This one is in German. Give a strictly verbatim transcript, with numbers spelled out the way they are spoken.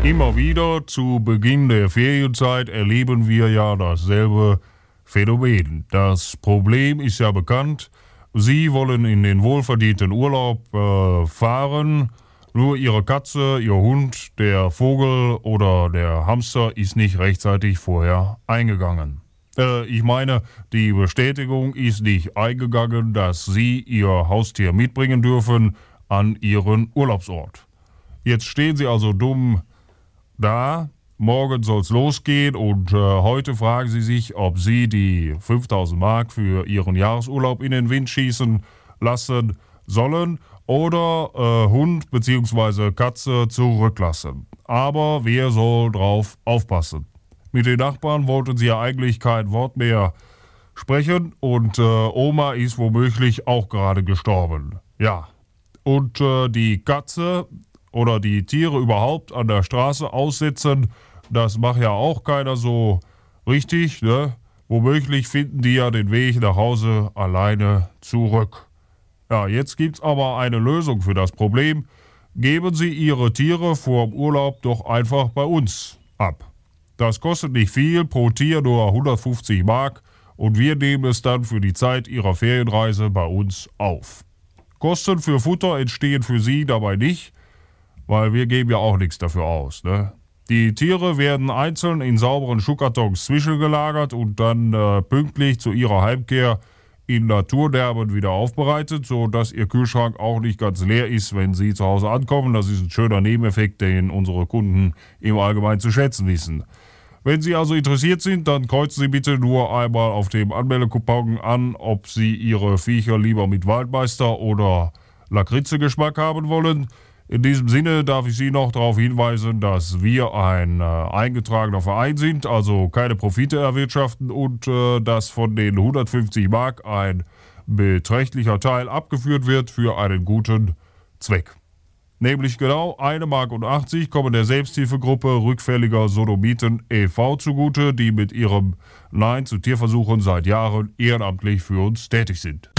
Immer wieder zu Beginn der Ferienzeit erleben wir ja dasselbe Phänomen. Das Problem ist ja bekannt. Sie wollen in den wohlverdienten Urlaub äh, fahren, nur Ihre Katze, Ihr Hund, der Vogel oder der Hamster ist nicht rechtzeitig vorher eingegangen. Äh, ich meine, die Bestätigung ist nicht eingegangen, dass Sie Ihr Haustier mitbringen dürfen an Ihren Urlaubsort. Jetzt stehen Sie also dumm da, morgen soll's losgehen und äh, heute fragen Sie sich, ob Sie die fünftausend Mark für Ihren Jahresurlaub in den Wind schießen lassen sollen oder äh, Hund bzw. Katze zurücklassen. Aber wer soll drauf aufpassen? Mit den Nachbarn wollten Sie ja eigentlich kein Wort mehr sprechen und äh, Oma ist womöglich auch gerade gestorben. Ja, und äh, die Katze oder die Tiere überhaupt an der Straße aussitzen, das macht ja auch keiner so richtig, ne? Womöglich finden die ja den Weg nach Hause alleine zurück. Ja, jetzt gibt's aber eine Lösung für das Problem. Geben Sie Ihre Tiere vor dem Urlaub doch einfach bei uns ab. Das kostet nicht viel, pro Tier nur hundertfünfzig Mark und wir nehmen es dann für die Zeit Ihrer Ferienreise bei uns auf. Kosten für Futter entstehen für Sie dabei nicht, weil wir geben ja auch nichts dafür aus, ne? Die Tiere werden einzeln in sauberen Schuhkartons zwischengelagert und dann äh, pünktlich zu ihrer Heimkehr in Naturderben wieder aufbereitet, sodass Ihr Kühlschrank auch nicht ganz leer ist, wenn Sie zu Hause ankommen. Das ist ein schöner Nebeneffekt, den unsere Kunden im Allgemeinen zu schätzen wissen. Wenn Sie also interessiert sind, dann kreuzen Sie bitte nur einmal auf dem Anmeldekupon an, ob Sie Ihre Viecher lieber mit Waldmeister oder Lakritze-Geschmack haben wollen. In diesem Sinne darf ich Sie noch darauf hinweisen, dass wir ein äh, eingetragener Verein sind, also keine Profite erwirtschaften und äh, dass von den hundertfünfzig Mark ein beträchtlicher Teil abgeführt wird für einen guten Zweck. Nämlich genau eine Mark und achtzig kommen der Selbsthilfegruppe Rückfälliger Sodomiten e V zugute, die mit ihrem Nein zu Tierversuchen seit Jahren ehrenamtlich für uns tätig sind.